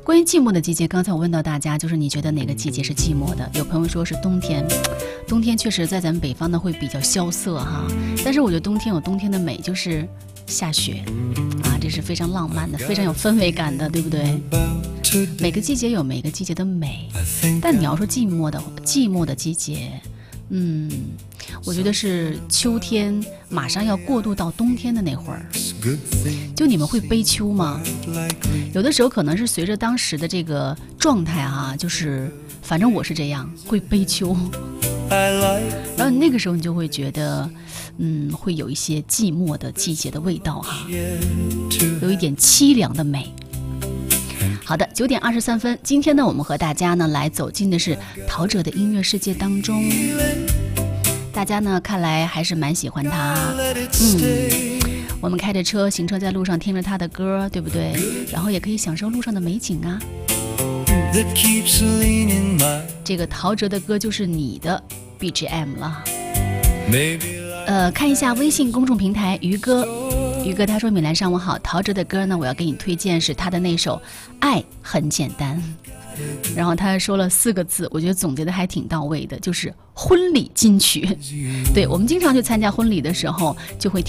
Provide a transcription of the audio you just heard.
关于寂寞的季节，刚才我问到大家，就是你觉得哪个季节是寂寞的？有朋友说是冬天，冬天确实在咱们北方呢会比较萧瑟哈，但是我觉得冬天有冬天的美，就是下雪啊，这是非常浪漫的，非常有氛围感的，对不对？每个季节有每个季节的美，但你要说寂寞的季节，我觉得是秋天马上要过渡到冬天的那会儿。就你们会悲秋吗？有的时候可能是随着当时的这个状态哈，就是反正我是这样，会悲秋。然后那个时候你就会觉得会有一些寂寞的季节的味道哈，有一点凄凉的美。好的，9点23分，今天呢我们和大家呢来走进的是陶喆的音乐世界当中。大家呢看来还是蛮喜欢他，我们开着车行车在路上听着他的歌，对不对？然后也可以享受路上的美景啊。这个陶喆的歌就是你的 BGM 了。看一下微信公众平台于哥他说米兰上午好，陶喆的歌呢我要给你推荐是他的那首爱很简单，然后他说了4个字，我觉得总结的还挺到位的，就是婚礼金曲。对，我们经常去参加婚礼的时候就会